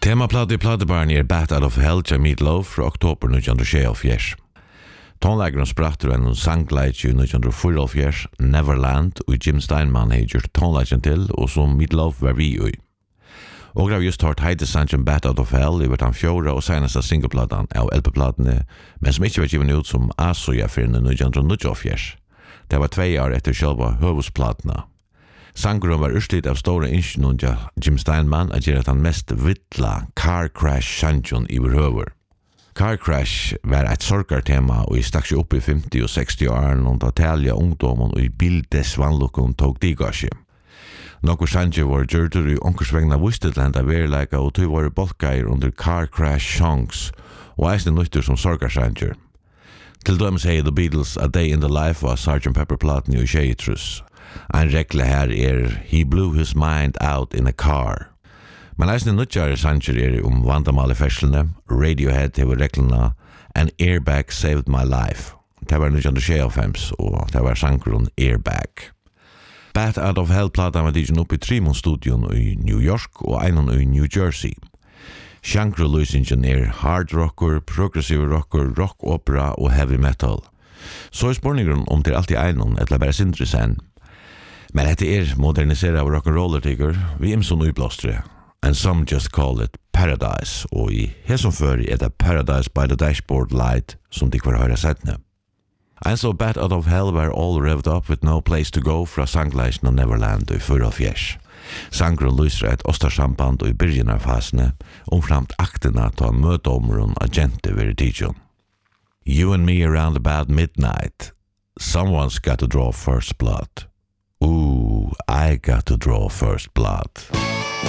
Temaplatt i plattebarn Bat Out of Hell til Meatloaf fra oktober 1974. Tonleggeren spratt en sangleitje i 1974, Neverland, og Jim Steinman har gjort tonleggeren til, og som Meatloaf var vi i. Og har just hørt Heide Sanchen Bat Out of Hell i den fjorda og seneste singleplaten av LP-platene, men som ikke var givet ut som Asoya for 1974. Det var 2 år etter selva høvusplatene. Sangren var urslit av stora ingenunja Jim Steinman at gjøre den mest vittla car crash sanjon i høver. Car crash var et sorgartema og stakk seg opp i 50 og 60 år og da talja ungdommen og i bildes vannlukken tog digasje. Nokkur sanjer var gjørtur i onkersvegna vustedlanda verleika og tog var bolkair under car crash songs og eisne nøytter som sorgarsanjer. Til dømes hei The Beatles A Day in the Life av Sgt. Pepper-platen i Tjeitrus. Ein regla her He blew his mind out in a car. Men eisne nødjare sanger vandamal i ferslene, Radiohead hever reglene, An airbag saved my life. Det var 1925 og det var sangren Airbag. Bat Out of Hell-plata var digen upp i Trimon-studion i New York og einon i New Jersey. Genre-løsingen hard rocker, progressive rocker, rock opera og heavy metal. Så spørningen om det alltid einon, etla bare sindrisen. Men dette modernisera av rock'n'roller-tigger, vi sånn uiblåstre. And some just call it Paradise, og i hesson før det Paradise by the Dashboard Light, som de kvar høyre settene. And so Bat Out of Hell were all revved up with no place to go fra sangleisen av Neverland i 44. Sangren lyser et ostarsamband og i byrjen av fasene, omframt aktena ta møteområn agente veritijon. You and me around about midnight. Someone's got to draw first blood. Ooh, I got to draw first blood.